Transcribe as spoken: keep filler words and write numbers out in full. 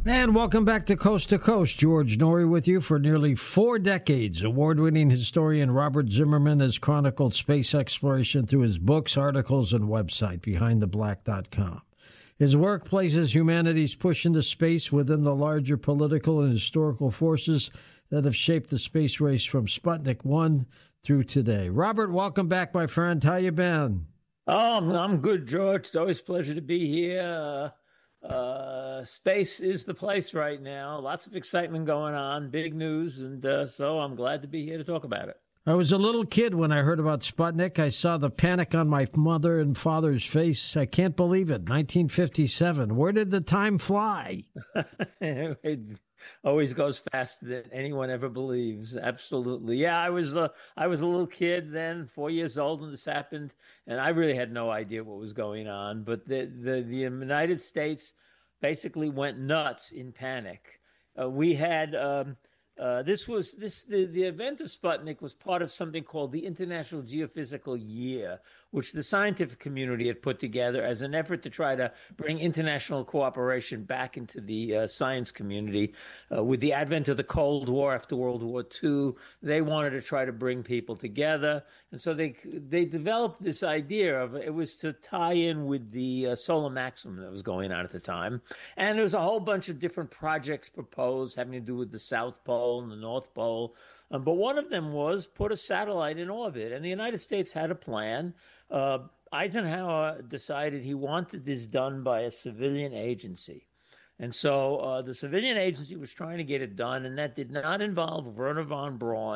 And welcome back to Coast to Coast. George Noory with you for nearly four decades. Award-winning historian Robert Zimmerman has chronicled space exploration through his books, articles, and website, behind the black dot com. His work places humanity's push into space within the larger political and historical forces that have shaped the space race from Sputnik one through today. Robert, welcome back, my friend. How you been? Oh, I'm, I'm good, George. It's always a pleasure to be here. Uh, uh, space is the place right now. Lots of excitement going on, big news, and uh, so I'm glad to be here to talk about it. I was a little kid when I heard about Sputnik. I saw the panic on my mother and father's face. I can't believe it. nineteen fifty-seven. Where did the time fly? It always goes faster than anyone ever believes. Absolutely. Yeah, I was uh, I was a little kid then, four years old when this happened, and I really had no idea what was going on. But the the, the United States basically went nuts in panic. Uh, we had um, uh, this was this the, the event of Sputnik was part of something called the International Geophysical Year, which the scientific community had put together as an effort to try to bring international cooperation back into the uh, science community. Uh, with the advent of the Cold War after World War Two, they wanted to try to bring people together. And so they they developed this idea of it was to tie in with the uh, solar maximum that was going on at the time. And there was a whole bunch of different projects proposed having to do with the South Pole and the North Pole. Um, but one of them was put a satellite in orbit. And the United States had a plan. Uh, Eisenhower decided he wanted this done by a civilian agency. And so uh, the civilian agency was trying to get it done, and that did not involve Wernher von Braun.